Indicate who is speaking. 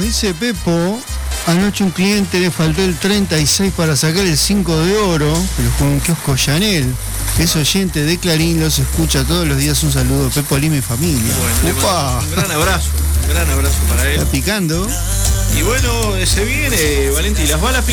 Speaker 1: dice Pepo, anoche un cliente le faltó el 36 para sacar el 5 de oro, pero con un kiosco Chanel. Es oyente de Clarín, los escucha todos los días. Un saludo, Pepo Lima y familia.
Speaker 2: Bueno, un gran abrazo para él.
Speaker 1: Está picando.
Speaker 2: Y bueno, se viene, Valenti, las balas pican.